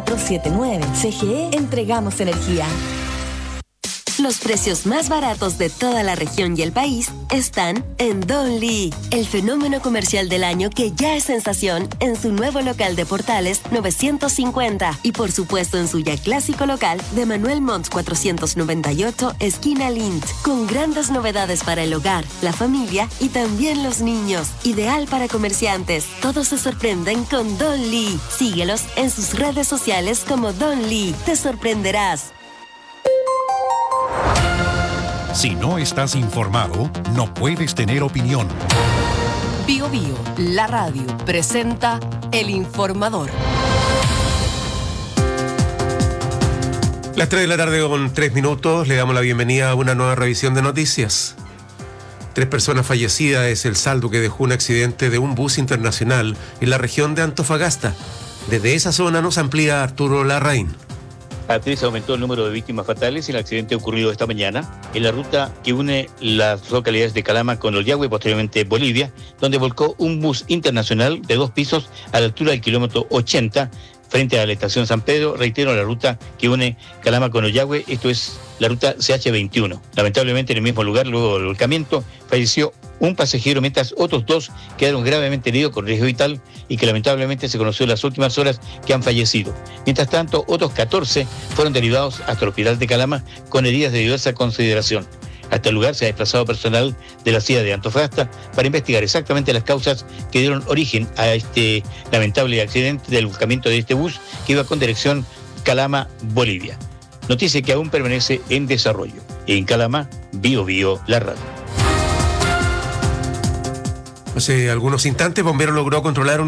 479. CGE, entregamos energía. Los precios más baratos de toda la región y el país están en Don Lee, el fenómeno comercial del año que ya es sensación en su nuevo local de Portales 950 y por supuesto en su ya clásico local de Manuel Montt 498, esquina Lint, con grandes novedades para el hogar, la familia y también los niños. Ideal para comerciantes. Todos se sorprenden con Don Lee. Síguelos en sus redes sociales como Don Lee. Te sorprenderás. Si no estás informado, no puedes tener opinión. Bio Bio, la radio, presenta El Informador. Las 3 de la tarde con 3 minutos, le damos la bienvenida a una nueva revisión de noticias. 3 personas fallecidas es el saldo que dejó un accidente de un bus internacional en la región de Antofagasta. Desde esa zona nos amplía Arturo Larraín. A 3 aumentó el número de víctimas fatales en el accidente ocurrido esta mañana en la ruta que une las localidades de Calama con Ollagüe y posteriormente Bolivia, donde volcó un bus internacional de 2 pisos a la altura del kilómetro 80 frente a la estación San Pedro. Reitero, la ruta que une Calama con Ollagüe, esto es la ruta CH21. Lamentablemente en el mismo lugar, luego del volcamiento, falleció un pasajero, mientras otros 2 quedaron gravemente heridos con riesgo vital y que lamentablemente se conoció en las últimas horas que han fallecido. Mientras tanto, otros 14 fueron derivados hasta el hospital de Calama con heridas de diversa consideración. Hasta el lugar se ha desplazado personal de la ciudad de Antofagasta para investigar exactamente las causas que dieron origen a este lamentable accidente del volcamiento de este bus que iba con dirección Calama-Bolivia. Noticia que aún permanece en desarrollo. En Calama, Bio Bio, la radio. Hace algunos instantes, Bomberos logró controlar un